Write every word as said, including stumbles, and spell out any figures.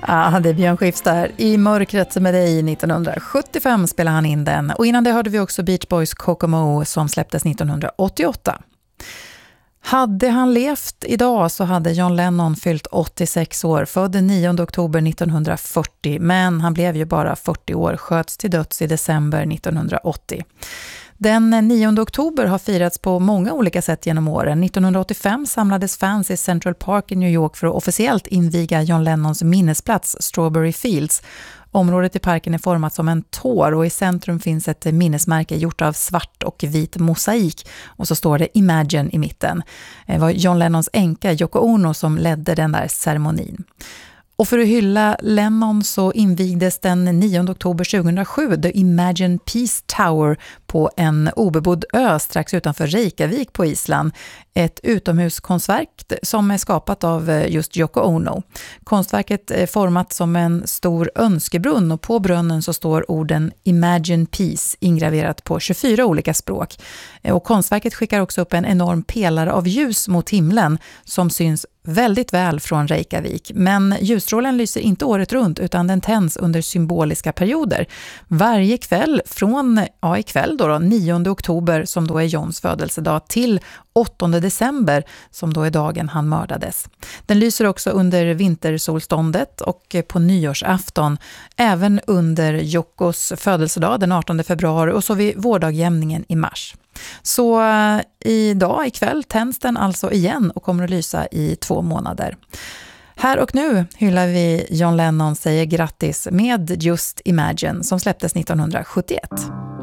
Ja, det är Björn Skifs där. I mörkret med dig nittonhundrasjuttiofem spelade han in den. Och innan det hörde vi också Beach Boys Kokomo som släpptes nittonhundraåttioåtta. Hade han levt idag så hade John Lennon fyllt åttiosex år, född nionde oktober nittonhundrafyrtio, men han blev ju bara fyrtio år, sköts till döds i december nittonhundraåttio. Den nionde oktober har firats på många olika sätt genom åren. nittonhundraåttiofem samlades fans i Central Park i New York för att officiellt inviga John Lennons minnesplats Strawberry Fields. Området i parken är format som en tår och i centrum finns ett minnesmärke gjort av svart och vit mosaik. Och så står det Imagine i mitten. Det var John Lennons änka Yoko Ono som ledde den där ceremonin. Och för att hylla Lennon så invigdes den nionde oktober tjugohundrasju The Imagine Peace Tower på en obebodd ö strax utanför Reykjavik på Island. Ett utomhuskonstverk som är skapat av just Yoko Ono. Konstverket är format som en stor önskebrunn och på brunnen så står orden Imagine Peace ingraverat på tjugofyra olika språk. Och konstverket skickar också upp en enorm pelare av ljus mot himlen som syns väldigt väl från Reykjavik. Men ljusstrålen lyser inte året runt utan den tänds under symboliska perioder. Varje kväll från, ja ikväll då, då nionde oktober som då är Johns födelsedag till åttonde december som då är dagen han mördades. Den lyser också under vintersolståndet och på nyårsafton, även under Jokos födelsedag den artonde februari och så vid vårdagjämningen i mars. Så uh, idag, ikväll, tänds den alltså igen och kommer att lysa i två månader. Här och nu hyllar vi John Lennon säger grattis med Just Imagine som släpptes nittonhundrasjuttioett.